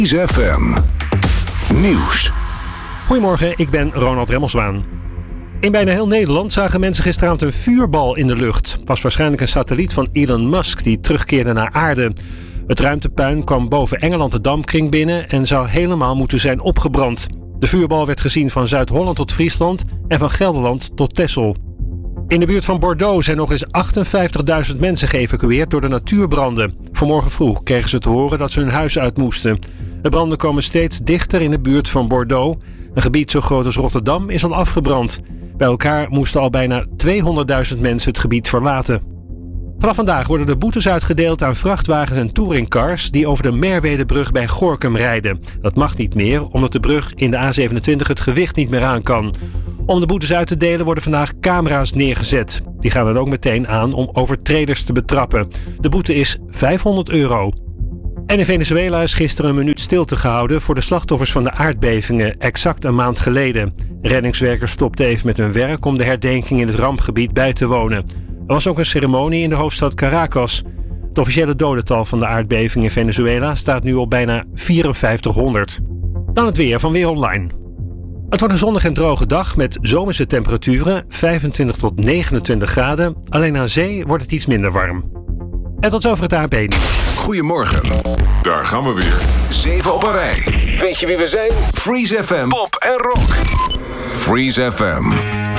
Freeze FM Nieuws. Goedemorgen, ik ben Ronald Remmelswaan. In bijna heel Nederland zagen mensen gisteravond een vuurbal in de lucht. Het was waarschijnlijk een satelliet van Elon Musk die terugkeerde naar aarde. Het ruimtepuin kwam boven Engeland de dampkring binnen en zou helemaal moeten zijn opgebrand. De vuurbal werd gezien van Zuid-Holland tot Friesland en van Gelderland tot Texel. In de buurt van Bordeaux zijn nog eens 58.000 mensen geëvacueerd door de natuurbranden. Vanmorgen vroeg kregen ze te horen dat ze hun huis uit moesten. De branden komen steeds dichter in de buurt van Bordeaux. Een gebied zo groot als Rotterdam is al afgebrand. Bij elkaar moesten al bijna 200.000 mensen het gebied verlaten. Vanaf vandaag worden de boetes uitgedeeld aan vrachtwagens en touringcars die over de Merwedebrug bij Gorinchem rijden. Dat mag niet meer, omdat de brug in de A27 het gewicht niet meer aan kan. Om de boetes uit te delen worden vandaag camera's neergezet. Die gaan er ook meteen aan om overtreders te betrappen. De boete is €500. En in Venezuela is gisteren een minuut stilte gehouden voor de slachtoffers van de aardbevingen, exact een maand geleden. Reddingswerkers stopten even met hun werk om de herdenking in het rampgebied bij te wonen. Er was ook een ceremonie in de hoofdstad Caracas. Het officiële dodental van de aardbeving in Venezuela staat nu op bijna 5400. Dan het weer van Weer Online. Het wordt een zonnige en droge dag met zomerse temperaturen, 25 tot 29 graden. Alleen aan zee wordt het iets minder warm. En tot zover het ANP-nieuws. Goedemorgen. Daar gaan we weer. 7 op een rij. Weet je wie we zijn? Freeze FM. Pop en rock. Freeze FM.